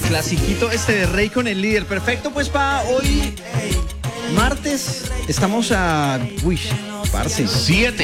Clasiquito este de Rey con el líder. Perfecto, pues para hoy, martes, estamos a... Uy, parce. 7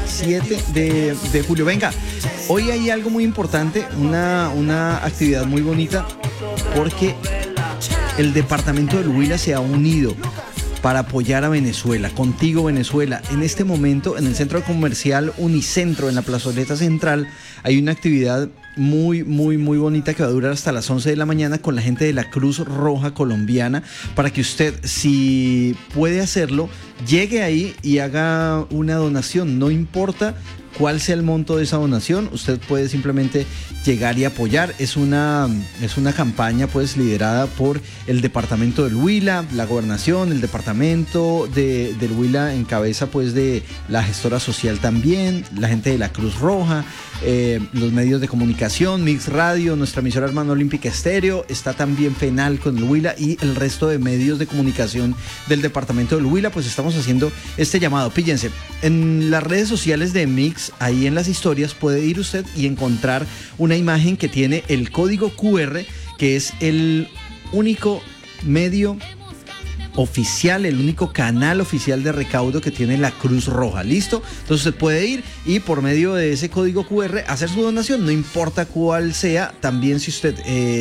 de julio. Venga, hoy hay algo muy importante, una actividad muy bonita, porque el departamento del Huila se ha unido para apoyar a Venezuela, Contigo Venezuela. En este momento, en el centro comercial Unicentro, en la plazoleta central, hay una actividad muy bonita que va a durar hasta las 11 de la mañana con la gente de la Cruz Roja Colombiana, para que usted, si puede hacerlo, llegue ahí y haga una donación. No importa cuál sea el monto de esa donación, usted puede simplemente llegar y apoyar. Es una campaña pues liderada por el departamento del Huila, la gobernación, el departamento del Huila en cabeza pues de la gestora social también, la gente de la Cruz Roja, los medios de comunicación, Mix Radio, nuestra emisora hermana Olímpica Estéreo, está también Penal con el Huila y el resto de medios de comunicación del departamento del Huila. Pues estamos haciendo este llamado. Píllense, en las redes sociales de Mix, ahí en las historias puede ir usted y encontrar una imagen que tiene el código QR, que es el único medio oficial, el único canal oficial de recaudo que tiene la Cruz Roja. ¿Listo? Entonces usted puede ir y por medio de ese código QR hacer su donación, no importa cuál sea. También si usted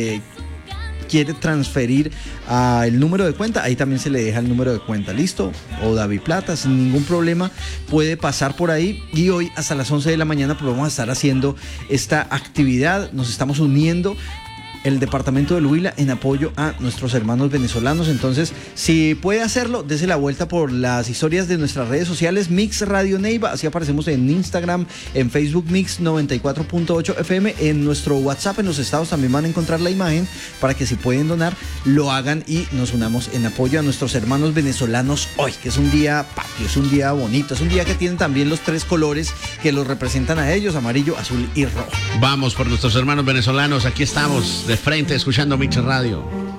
quiere transferir el número de cuenta, ahí también se le deja el número de cuenta, ¿listo? O David Plata, sin ningún problema, puede pasar por ahí. Y hoy hasta las 11 de la mañana pues vamos a estar haciendo esta actividad. Nos estamos uniendo el departamento del Huila en apoyo a nuestros hermanos venezolanos. Entonces, si puede hacerlo, dése la vuelta por las historias de nuestras redes sociales, Mix Radio Neiva, así aparecemos en Instagram, en Facebook Mix 94.8 FM, en nuestro WhatsApp, en los estados también van a encontrar la imagen para que si pueden donar, lo hagan y nos unamos en apoyo a nuestros hermanos venezolanos hoy, que es un día patrio, es un día bonito, es un día que tiene también los tres colores que los representan a ellos, amarillo, azul y rojo. Vamos por nuestros hermanos venezolanos, aquí estamos de frente escuchando Mix Radio.